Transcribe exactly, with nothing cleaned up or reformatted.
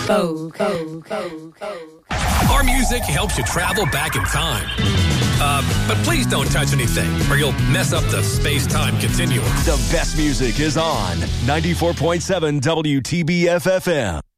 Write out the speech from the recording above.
Go, go, go, go. Our music helps you travel back in time. Uh, but please don't touch anything, or you'll mess up the space-time continuum. The best music is on ninety-four point seven W T B F F M.